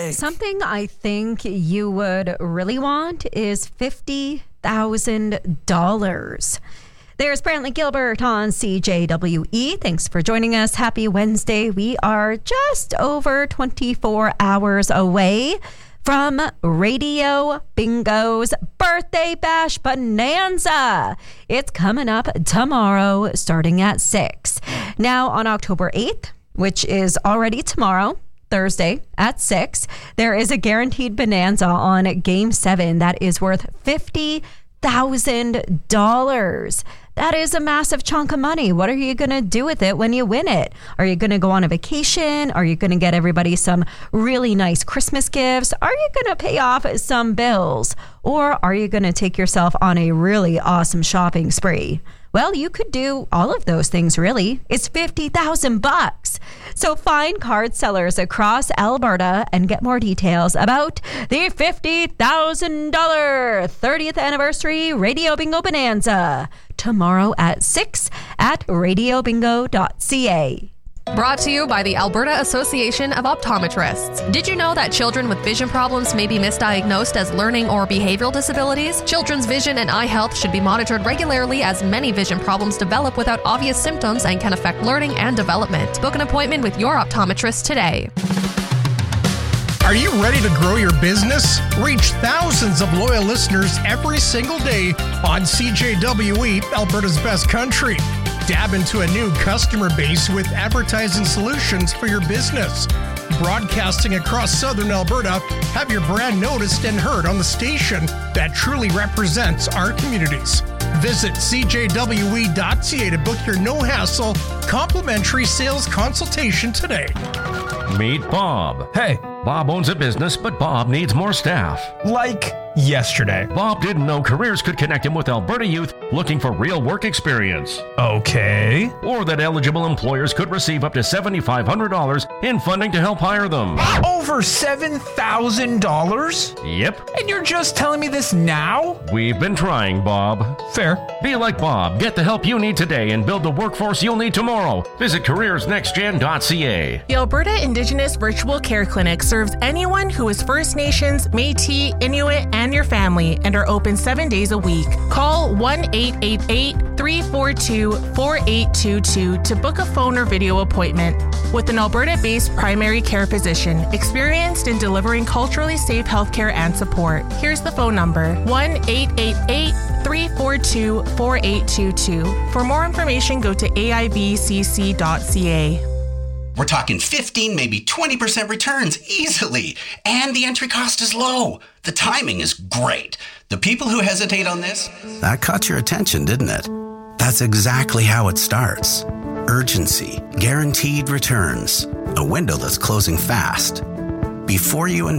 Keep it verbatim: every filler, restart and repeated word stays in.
like? Something I think you would really want is fifty thousand dollars. There's Brantley Gilbert on C J W E. Thanks for joining us. Happy Wednesday. We are just over twenty-four hours away from Radio Bingo's Birthday Bash Bonanza. It's coming up tomorrow starting at six. Now on October eighth, which is already tomorrow, Thursday at six, there is a guaranteed bonanza on Game seven that is worth fifty thousand dollars. That is a massive chunk of money. What are you going to do with it when you win it? Are you going to go on a vacation? Are you going to get everybody some really nice Christmas gifts? Are you going to pay off some bills? Or are you going to take yourself on a really awesome shopping spree? Well, you could do all of those things, really. It's fifty thousand bucks. So find card sellers across Alberta and get more details about the fifty thousand dollars thirtieth anniversary Radio Bingo Bonanza tomorrow at six at radio bingo dot c a. Brought to you by the Alberta Association of Optometrists. Did you know that children with vision problems may be misdiagnosed as learning or behavioral disabilities? Children's vision and eye health should be monitored regularly, as many vision problems develop without obvious symptoms and can affect learning and development. Book an appointment with your optometrist today. Are you ready to grow your business? Reach thousands of loyal listeners every single day on C J W E, Alberta's best country. Dab into a new customer base with advertising solutions for your business. Broadcasting across southern Alberta, have your brand noticed and heard on the station that truly represents our communities. Visit c j w e dot c a to book your no-hassle, complimentary sales consultation today. Meet Bob. Hey. Bob owns a business, but Bob needs more staff. Like yesterday. Bob didn't know careers could connect him with Alberta youth looking for real work experience. Okay. Or that eligible employers could receive up to seven thousand five hundred dollars in funding to help hire them. Over seven thousand dollars? Yep. And you're just telling me this now? We've been trying, Bob. Fair. Be like Bob. Get the help you need today and build the workforce you'll need tomorrow. Visit careers next gen dot c a. The Alberta Indigenous Virtual Care Clinic serves anyone who is First Nations, Métis, Inuit, and your family, and are open seven days a week. Call one eight eight eight, three four two, four eight two two to book a phone or video appointment with an Alberta-based primary care physician experienced in delivering culturally safe healthcare and support. Here's the phone number, one eight eight eight, three four two, four eight two two. For more information, go to a i v c c dot c a. We're talking fifteen, maybe twenty percent returns easily. And the entry cost is low. The timing is great. The people who hesitate on this... That caught your attention, didn't it? That's exactly how it starts. Urgency, guaranteed returns, a window that's closing fast. Before you invest,